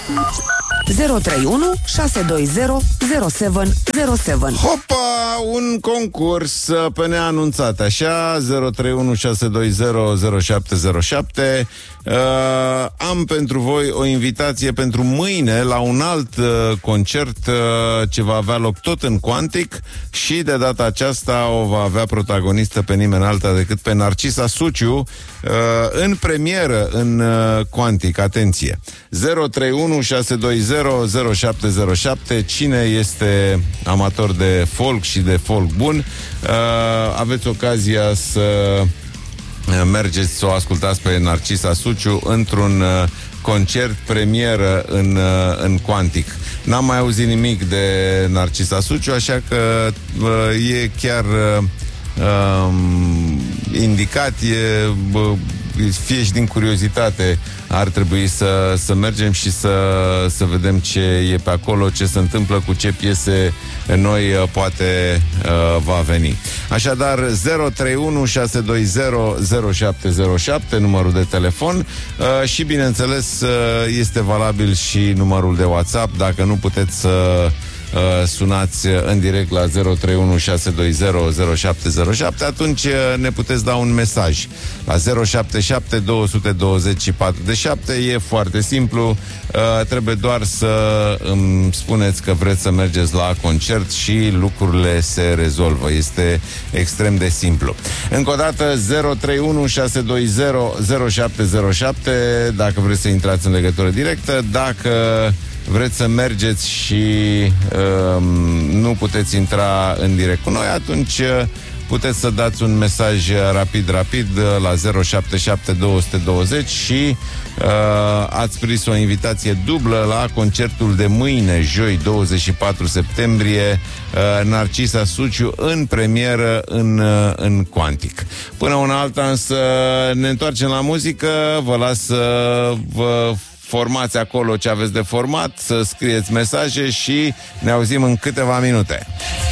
031 620 0707. Hopa, un concurs pe neanunțat, așa, 031 620 0707. Am pentru voi o invitație pentru mâine la un alt concert ce va avea loc tot în Quantic și de data aceasta o va avea protagonistă pe nimeni alta decât pe Narcisa Suciu în premieră în Quantic. Atenție! 031 620 0707. Cine este amator de folk și de folk bun, aveți ocazia să mergeți să o ascultați pe Narcisa Suciu într-un concert premieră în Quantic. N-am mai auzit nimic de Narcisa Suciu, așa că e chiar indicat, fie și din curiozitate ar trebui să mergem și să vedem ce e pe acolo, ce se întâmplă, cu ce piese noi poate va veni. Așadar 031 620 0707 numărul de telefon și bineînțeles este valabil și numărul de WhatsApp. Dacă nu puteți să sunați în direct la 031 620 0707, atunci ne puteți da un mesaj la 077 224 de 7. E foarte simplu, trebuie doar să îmi spuneți că vreți să mergeți la concert și lucrurile se rezolvă. Este extrem de simplu. Încă o dată 031 620 0707 dacă vreți să intrați în legătură directă. Dacă vreți să mergeți și nu puteți intra în direct cu noi, atunci puteți să dați un mesaj rapid la 077 220 și ați prins o invitație dublă la concertul de mâine, joi 24 septembrie, Narcisa Suciu în premieră în Quantic. Până una alta însă ne întoarcem la muzică. Vă las să vă formați acolo ce aveți de format, să scrieți mesaje și ne auzim în câteva minute.